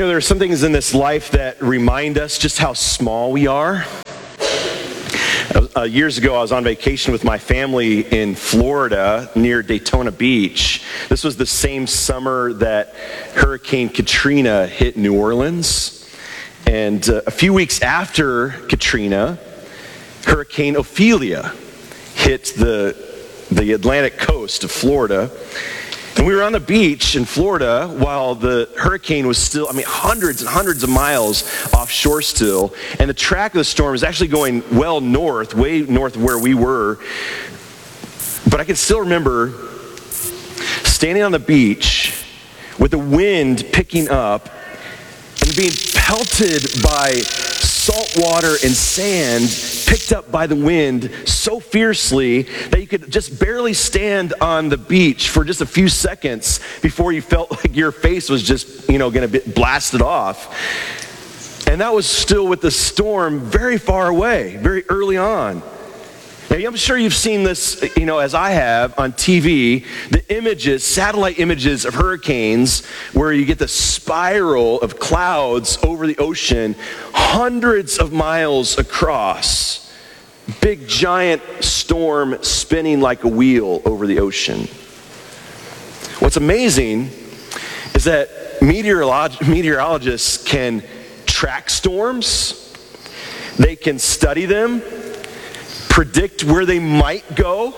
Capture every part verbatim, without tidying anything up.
know, there are some things in this life that remind us just how small we are. Uh, years ago, I was on vacation with my family in Florida near Daytona Beach. This was the same summer that Hurricane Katrina hit New Orleans. And uh, a few weeks after Katrina, Hurricane Ophelia hit the, the Atlantic coast of Florida. And we were on the beach in Florida while the hurricane was still, I mean, hundreds and hundreds of miles offshore still. And the track of the storm is actually going well north, way north of where we were. But I can still remember standing on the beach with the wind picking up and being pelted by salt water and sand picked up by the wind so fiercely that you could just barely stand on the beach for just a few seconds before you felt like your face was just, you know, going to be blasted off. And that was still with the storm very far away, very early on. Now, I'm sure you've seen this, you know, as I have on T V, the images, satellite images of hurricanes where you get the spiral of clouds over the ocean hundreds of miles across. Big, giant storm spinning like a wheel over the ocean. What's amazing is that meteorolog- meteorologists can track storms, they can study them, predict where they might go,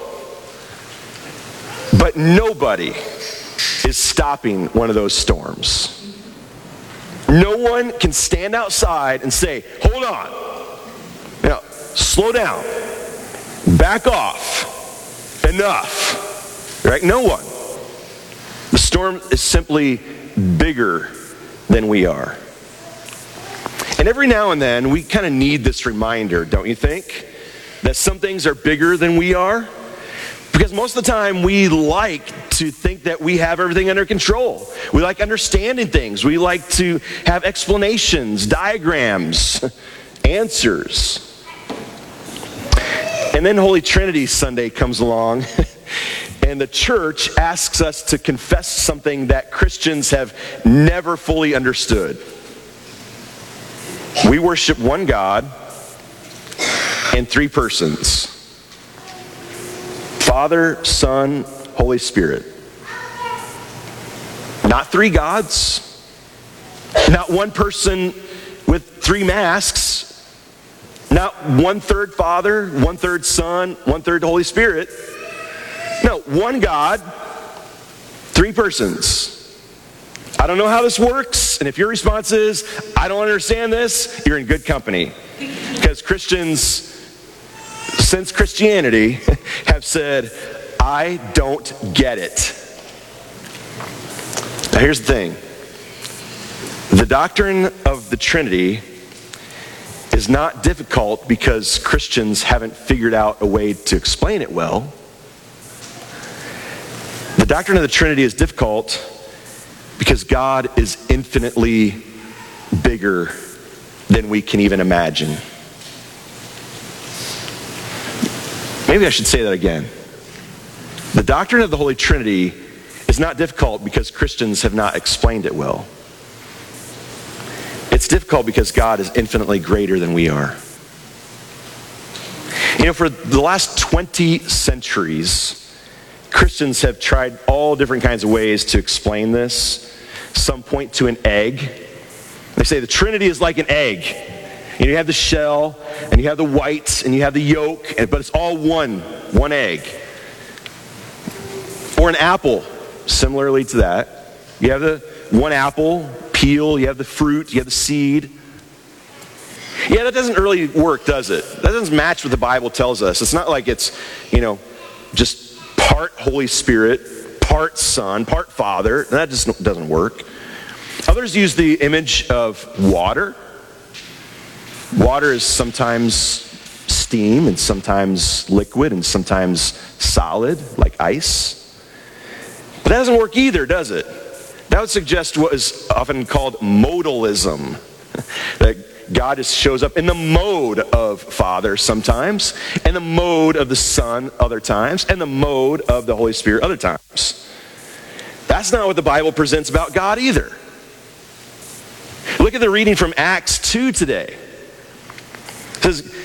but nobody is stopping one of those storms. No one can stand outside and say, hold on, you know, slow down, back off, enough, right? No one. The storm is simply bigger than we are. And every now and then, we kind of need this reminder, don't you think? That some things are bigger than we are? Because most of the time we like to think that we have everything under control. We like understanding things. We like to have explanations, diagrams, answers. And then Holy Trinity Sunday comes along and the church asks us to confess something that Christians have never fully understood. We worship one God in three persons. Father, Son, Holy Spirit. Not three gods. Not one person with three masks. Not one-third Father, one-third Son, one-third Holy Spirit. No, one God, three persons. I don't know how this works, and if your response is, I don't understand this, you're in good company. Because Christians, since Christianity, have said, I don't get it. Now here's the thing. The doctrine of the Trinity is not difficult because Christians haven't figured out a way to explain it well. The doctrine of the Trinity is difficult because God is infinitely bigger than we can even imagine. Maybe I should say that again. The doctrine of the Holy Trinity is not difficult because Christians have not explained it well. It's difficult because God is infinitely greater than we are. You know, for the last twenty centuries, Christians have tried all different kinds of ways to explain this. Some point to an egg. They say the Trinity is like an egg. And you have the shell, and you have the white, and you have the yolk, but it's all one, one egg. Or an apple, similarly to that. You have the one apple, peel, you have the fruit, you have the seed. Yeah, that doesn't really work, does it? That doesn't match what the Bible tells us. It's not like it's, you know, just part Holy Spirit, part Son, part Father. That just doesn't work. Others use the image of water. Water is sometimes steam and sometimes liquid and sometimes solid, like ice. But that doesn't work either, does it? That would suggest what is often called modalism. That God just shows up in the mode of Father sometimes, and the mode of the Son other times, and the mode of the Holy Spirit other times. That's not what the Bible presents about God either. Look at the reading from Acts two today. It says,